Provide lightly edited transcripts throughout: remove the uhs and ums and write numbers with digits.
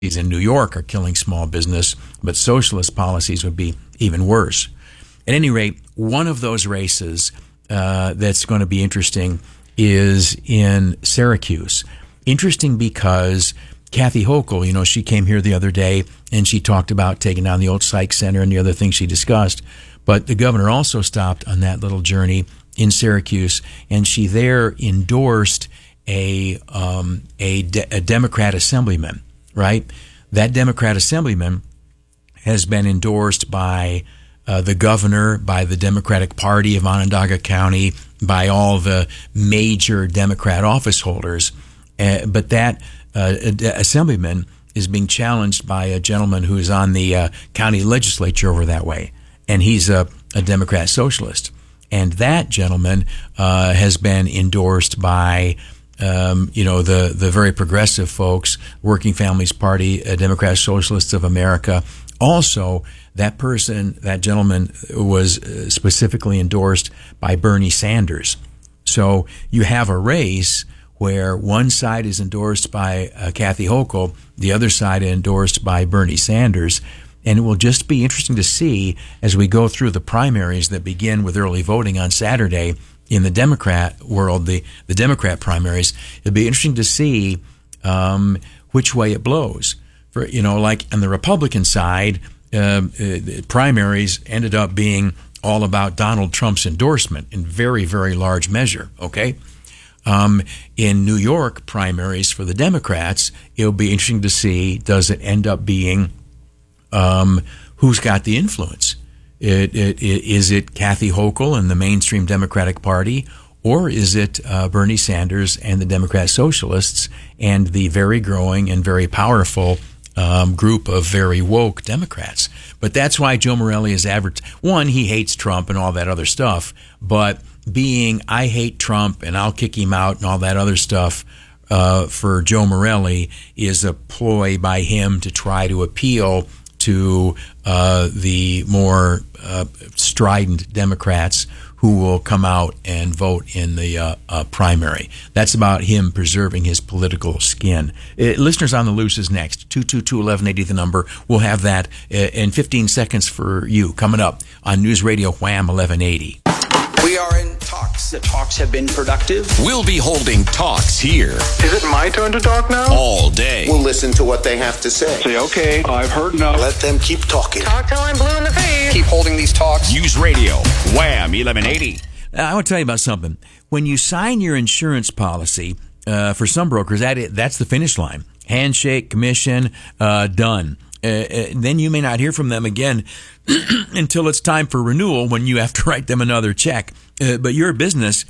in New York are killing small business, but socialist policies would be even worse. At any rate, one of those races that's going to be interesting is in Syracuse. Interesting because Kathy Hochul, she came here the other day and she talked about taking down the old Psych Center and the other things she discussed. But the governor also stopped on that little journey in Syracuse, and she there endorsed a Democrat assemblyman, right? That Democrat assemblyman has been endorsed by the governor, by the Democratic Party of Onondaga County, by all the major Democrat office holders. But that assemblyman is being challenged by a gentleman who is on the county legislature over that way, and he's a Democrat socialist. And that gentleman has been endorsed by the very progressive folks, Working Families Party, Democrat Socialists of America. Also, that gentleman was specifically endorsed by Bernie Sanders. So you have a race where one side is endorsed by Kathy Hochul, the other side endorsed by Bernie Sanders. And it will just be interesting to see as we go through the primaries that begin with early voting on Saturday in the Democrat world, the Democrat primaries. It'll be interesting to see which way it blows. For like on the Republican side, primaries ended up being all about Donald Trump's endorsement in very, very large measure. Okay. In New York primaries for the Democrats, it'll be interesting to see, does it end up being who's got the influence? Is it Kathy Hochul and the mainstream Democratic Party, or is it Bernie Sanders and the Democrat Socialists and the very growing and very powerful group of very woke Democrats? But that's why Joe Morelli is one, he hates Trump and all that other stuff, but being I hate Trump and I'll kick him out and all that other stuff for Joe Morelli is a ploy by him to try to appeal to the more strident Democrats who will come out and vote in the primary. That's about him preserving his political skin. Listeners on the Loose is next. 222-1180, the number. We'll have that in 15 seconds for you coming up on News Radio Wham 1180. We are in talks. The talks have been productive. We'll be holding talks here. Is it my turn to talk now? All day. We'll listen to what they have to say. Say, okay, I've heard enough. Let them keep talking. Talk till I'm blue in the face. Keep holding these talks. News Radio, Wham 1180. I want to tell you about something. When you sign your insurance policy, for some brokers, that's the finish line. Handshake, commission, done. Then you may not hear from them again until it's time for renewal when you have to write them another check. But your business,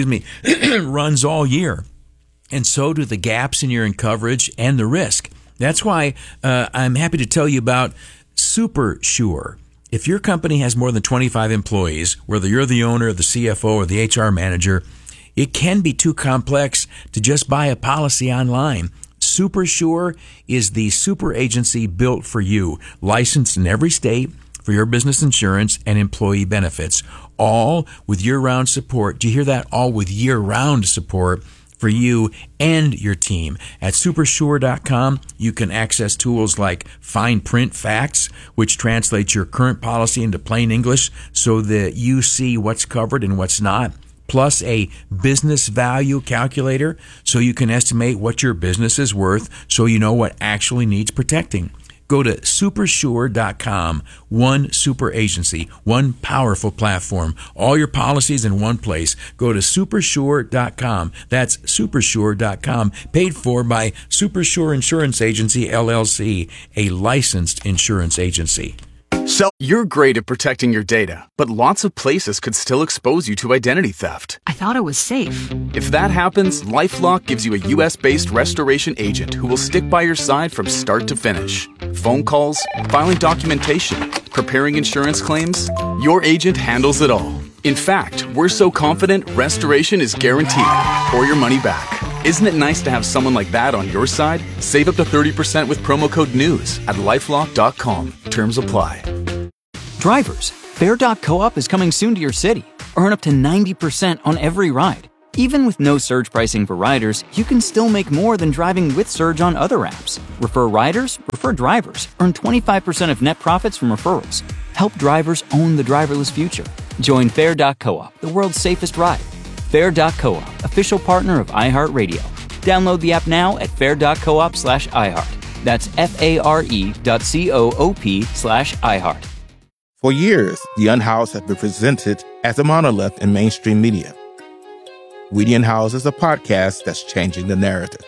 runs all year. And so do the gaps in your coverage and the risk. That's why I'm happy to tell you about Super Sure. If your company has more than 25 employees, whether you're the owner, the CFO, or the HR manager, it can be too complex to just buy a policy online. Super Sure is the super agency built for you, licensed in every state for your business insurance and employee benefits, all with year-round support. Do you hear that? All with year-round support for you and your team. At supersure.com, you can access tools like fine print facts, which translates your current policy into plain English so that you see what's covered and what's not, plus a business value calculator so you can estimate what your business is worth so you know what actually needs protecting. Go to supersure.com. One super agency, one powerful platform. All your policies in one place. Go to supersure.com. That's supersure.com. Paid for by Supersure Insurance Agency, LLC, a licensed insurance agency. So you're great at protecting your data, but lots of places could still expose you to identity theft. I thought it was safe. If that happens, LifeLock gives you a U.S.-based restoration agent who will stick by your side from start to finish. Phone calls, filing documentation, preparing insurance claims, your agent handles it all. In fact, we're so confident restoration is guaranteed or your money back. Isn't it nice to have someone like that on your side? Save up to 30% with promo code NEWS at LifeLock.com. Terms apply. Drivers, Fair.coop is coming soon to your city. Earn up to 90% on every ride. Even with no surge pricing for riders, you can still make more than driving with Surge on other apps. Refer riders, refer drivers. Earn 25% of net profits from referrals. Help drivers own the driverless future. Join Fair.coop, the world's safest ride. Fair.coop, official partner of iHeartRadio. Download the app now at fair.coop/iHeart. That's FARE.coop/iHeart. For years, The Unhoused has been presented as a monolith in mainstream media. We the Unhoused is a podcast that's changing the narrative.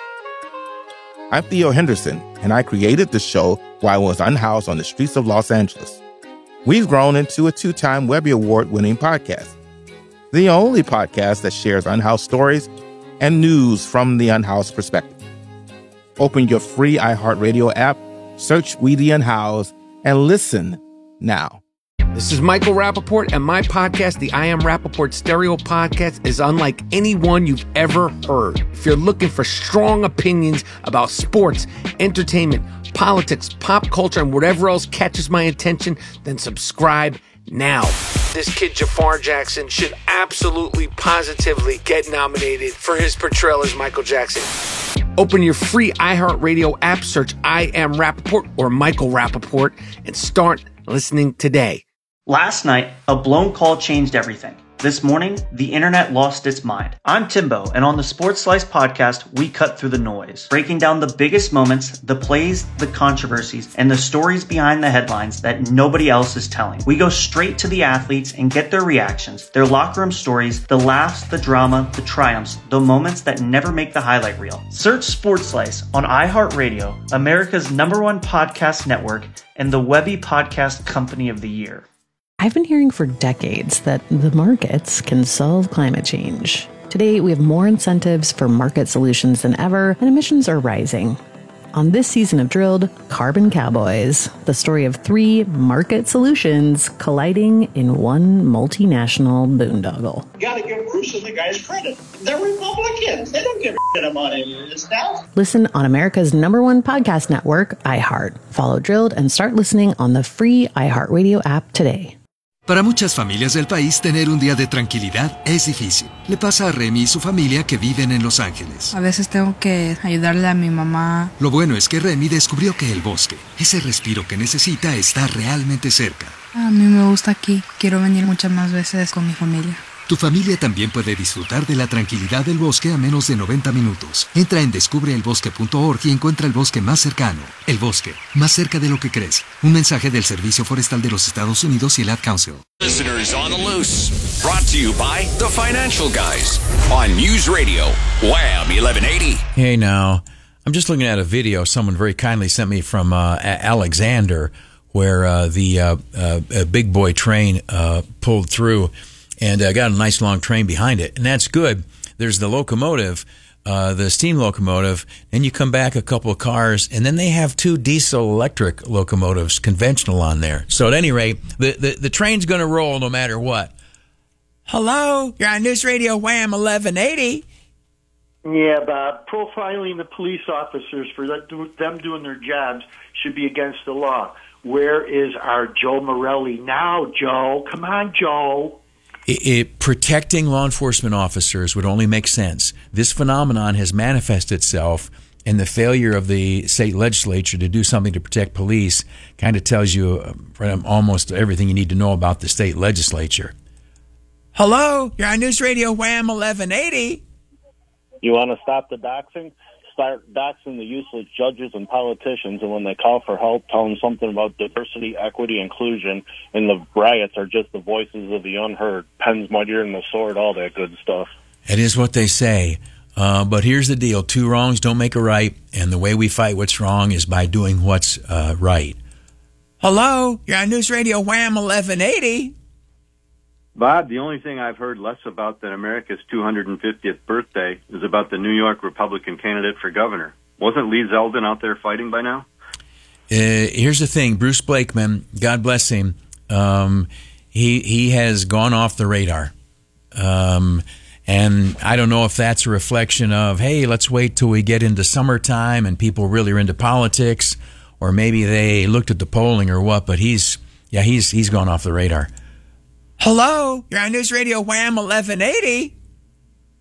I'm Theo Henderson, and I created the show while I was unhoused on the streets of Los Angeles. We've grown into a 2-time Webby Award-winning podcast, the only podcast that shares unhoused stories and news from the unhoused perspective. Open your free iHeartRadio app, search We the Unhoused, and listen now. This is Michael Rappaport, and my podcast, the I Am Rappaport Stereo Podcast, is unlike any one you've ever heard. If you're looking for strong opinions about sports, entertainment, politics, pop culture, and whatever else catches my attention, then subscribe now. This kid Jafar Jackson should absolutely, positively get nominated for his portrayal as Michael Jackson. Open your free iHeartRadio app, search I Am Rappaport or Michael Rappaport, and start listening today. Last night, a blown call changed everything. This morning, the internet lost its mind. I'm Timbo, and on the Sports Slice podcast, we cut through the noise, breaking down the biggest moments, the plays, the controversies, and the stories behind the headlines that nobody else is telling. We go straight to the athletes and get their reactions, their locker room stories, the laughs, the drama, the triumphs, the moments that never make the highlight reel. Search Sports Slice on iHeartRadio, America's #1 podcast network, and the Webby Podcast Company of the Year. I've been hearing for decades that the markets can solve climate change. Today, we have more incentives for market solutions than ever, and emissions are rising. On this season of Drilled, Carbon Cowboys, the story of 3 market solutions colliding in one multinational boondoggle. You gotta give Bruce and the guys credit. They're Republicans. They don't give a shit about any of this stuff. Listen on America's #1 podcast network, iHeart. Follow Drilled and start listening on the free iHeartRadio app today. Para muchas familias del país, tener un día de tranquilidad es difícil. Le pasa a Remy y su familia que viven en Los Ángeles. A veces tengo que ayudarle a mi mamá. Lo bueno es que Remy descubrió que el bosque, ese respiro que necesita, está realmente cerca. A mí me gusta aquí. Quiero venir muchas más veces con mi familia. Tu familia también puede disfrutar de la tranquilidad del bosque a menos de 90 minutos. Entra en descubreelbosque.org y encuentra el bosque más cercano. El bosque, más cerca de lo que crees. Un mensaje del Servicio Forestal de los Estados Unidos y el Ad Council. Listeners on the Loose. Brought to you by The Financial Guys on News Radio, Wham 1180. Hey, now, I'm just looking at a video someone very kindly sent me from Alexander, where the big boy train pulled through and got a nice long train behind it. And that's good. There's the locomotive, the steam locomotive. Then you come back a couple of cars, and then they have 2 diesel-electric locomotives, conventional, on there. So at any rate, the train's going to roll no matter what. Hello? You're on News Radio Wham 1180. Yeah, Bob. Profiling the police officers for them doing their jobs should be against the law. Where is our Joe Morelli now, Joe? Come on, Joe. Protecting law enforcement officers would only make sense. This phenomenon has manifested itself, and the failure of the state legislature to do something to protect police kind of tells you almost everything you need to know about the state legislature. Hello? You're on News Radio Wham 1180. You want to stop the doxing? Start doxing the useless judges and politicians, and when they call for help, tell them something about diversity, equity, inclusion, and the riots are just the voices of the unheard. Pen's mightier than the sword, all that good stuff. It is what they say. But here's the deal. 2 wrongs don't make a right, and the way we fight what's wrong is by doing what's right. Hello? You're on News Radio Wham 1180. Bob, the only thing I've heard less about than America's 250th birthday is about the New York Republican candidate for governor. Wasn't Lee Zeldin out there fighting by now? Here's the thing. Bruce Blakeman, God bless him, he has gone off the radar. And I don't know if that's a reflection of, hey, let's wait till we get into summertime and people really are into politics, or maybe they looked at the polling or what, but he's gone off the radar. Hello? You're on News Radio Wham 1180.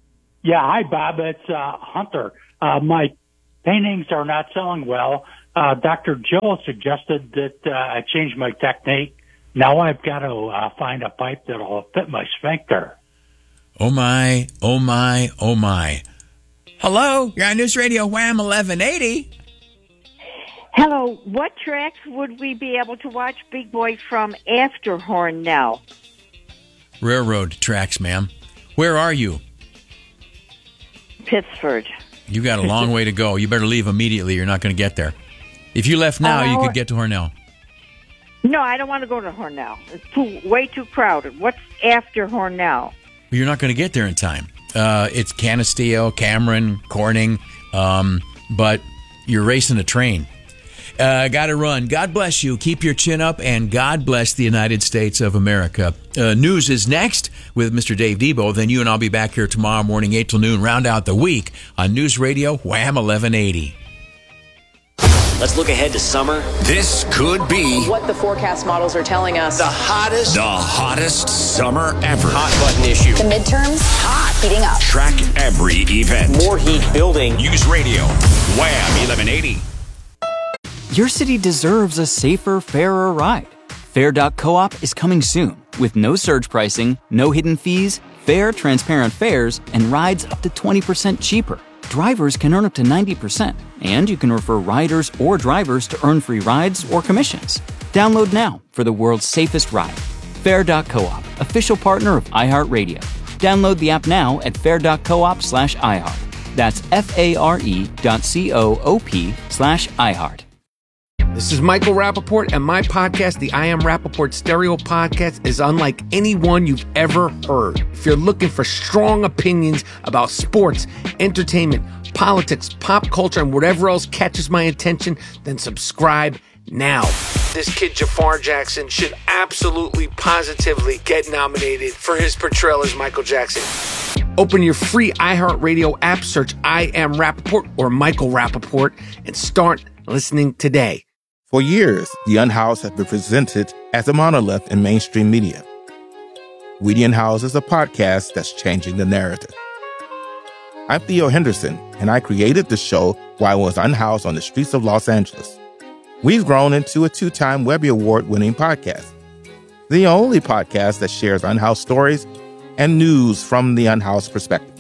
Yeah, hi, Bob. It's Hunter. My paintings are not selling well. Dr. Joe suggested that I change my technique. Now I've got to find a pipe that'll fit my sphincter. Oh, my, oh, my, oh, my. Hello, you're on News Radio Wham 1180. Hello, what tracks would we be able to watch Big Boy from after Hornell? Railroad tracks, ma'am. Where are you? Pittsford. You got a long way to go. You better leave immediately. You're not going to get there. If you left now, you could get to Hornell. No, I don't want to go to Hornell. It's way too crowded. What's after Hornell? You're not going to get there in time. It's Canisteo, Cameron, Corning, but you're racing a train. Got to run. God bless you. Keep your chin up, and God bless the United States of America. News is next with Mr. Dave Debo. Then you and I'll be back here tomorrow morning, 8 till noon, round out the week on News Radio Wham 1180. Let's look ahead to summer. This could be what the forecast models are telling us. The hottest summer ever. Hot button issue. The midterms. Hot. Heating up. Track every event. More heat building. News Radio Wham 1180. Your city deserves a safer, fairer ride. Fair.coop is coming soon with no surge pricing, no hidden fees, fair, transparent fares, and rides up to 20% cheaper. Drivers can earn up to 90%, and you can refer riders or drivers to earn free rides or commissions. Download now for the world's safest ride. Fair.coop, official partner of iHeartRadio. Download the app now at fair.coop/iHeart. That's FARE.coop/iHeart. This is Michael Rappaport, and my podcast, the I Am Rappaport Stereo Podcast, is unlike any one you've ever heard. If you're looking for strong opinions about sports, entertainment, politics, pop culture, and whatever else catches my attention, then subscribe now. This kid, Jafar Jackson, should absolutely, positively get nominated for his portrayal as Michael Jackson. Open your free iHeartRadio app, search I Am Rappaport or Michael Rappaport, and start listening today. For years, the Unhoused have been presented as a monolith in mainstream media. We Unhoused is a podcast that's changing the narrative. I'm Theo Henderson, and I created the show while I was unhoused on the streets of Los Angeles. We've grown into a 2-time Webby Award-winning podcast, the only podcast that shares unhoused stories and news from the unhoused perspective.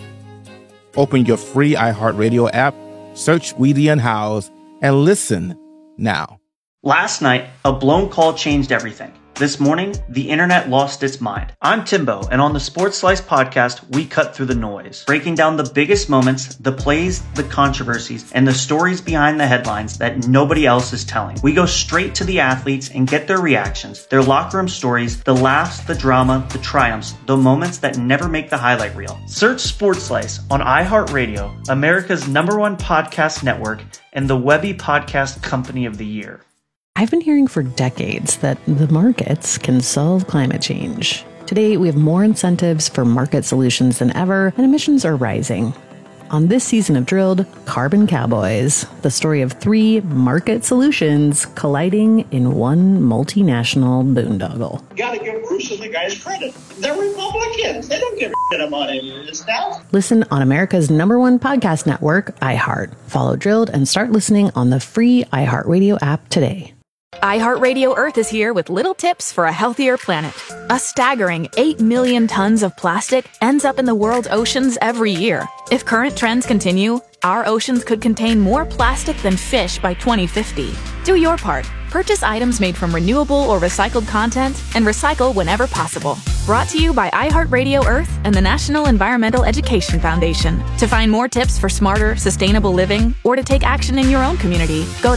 Open your free iHeartRadio app, search We the Unhoused, and listen now. Last night, a blown call changed everything. This morning, the internet lost its mind. I'm Timbo, and on the Sports Slice podcast, we cut through the noise, breaking down the biggest moments, the plays, the controversies, and the stories behind the headlines that nobody else is telling. We go straight to the athletes and get their reactions, their locker room stories, the laughs, the drama, the triumphs, the moments that never make the highlight reel. Search Sports Slice on iHeartRadio, America's #1 podcast network, and the Webby Podcast Company of the Year. I've been hearing for decades that the markets can solve climate change. Today, we have more incentives for market solutions than ever, and emissions are rising. On this season of Drilled, Carbon Cowboys, the story of 3 market solutions colliding in one multinational boondoggle. You gotta give Bruce and the guys credit. They're Republicans. They don't give a shit about any of this stuff. Listen on America's #1 podcast network, iHeart. Follow Drilled and start listening on the free iHeartRadio app today. iHeartRadio Earth is here with little tips for a healthier planet. A staggering 8 million tons of plastic ends up in the world's oceans every year. If current trends continue, our oceans could contain more plastic than fish by 2050. Do your part. Purchase items made from renewable or recycled content and recycle whenever possible. Brought to you by iHeartRadio Earth and the National Environmental Education Foundation. To find more tips for smarter, sustainable living or to take action in your own community, go to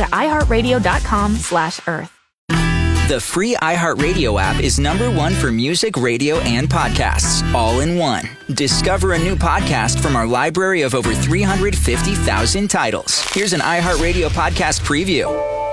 iHeartRadio.com/Earth. The free iHeartRadio app is #1 for music, radio, and podcasts, all in one. Discover a new podcast from our library of over 350,000 titles. Here's an iHeartRadio podcast preview.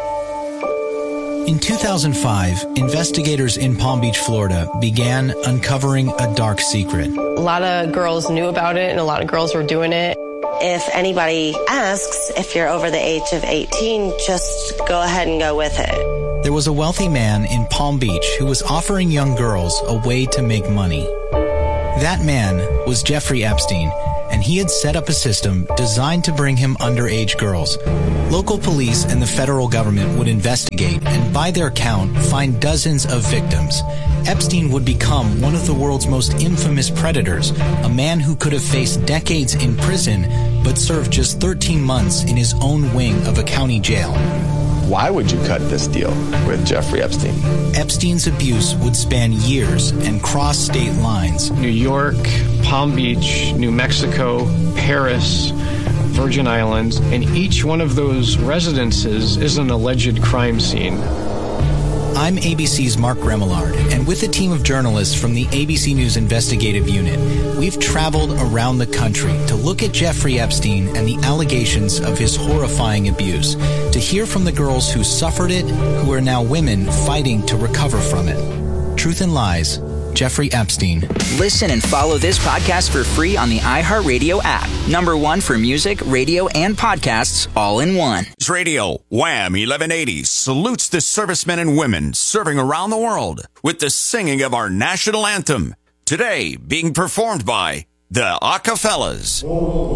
In 2005, investigators in Palm Beach, Florida, began uncovering a dark secret. A lot of girls knew about it, and a lot of girls were doing it. If anybody asks if you're over the age of 18, just go ahead and go with it. There was a wealthy man in Palm Beach who was offering young girls a way to make money. That man was Jeffrey Epstein, and he had set up a system designed to bring him underage girls. Local police and the federal government would investigate and, by their count, find dozens of victims. Epstein would become one of the world's most infamous predators, a man who could have faced decades in prison but served just 13 months in his own wing of a county jail. Why would you cut this deal with Jeffrey Epstein? Epstein's abuse would span years and cross state lines. New York, Palm Beach, New Mexico, Paris, Virgin Islands, and each one of those residences is an alleged crime scene. I'm ABC's Mark Remillard, and with a team of journalists from the ABC News Investigative Unit, we've traveled around the country to look at Jeffrey Epstein and the allegations of his horrifying abuse, to hear from the girls who suffered it, who are now women fighting to recover from it. Truth and Lies, Jeffrey Epstein. Listen and follow this podcast for free on the iHeartRadio app. #1 for music, radio, and podcasts all in one. Radio Wham 1180 salutes the servicemen and women serving around the world with the singing of our national anthem. Today being performed by the Acafellas.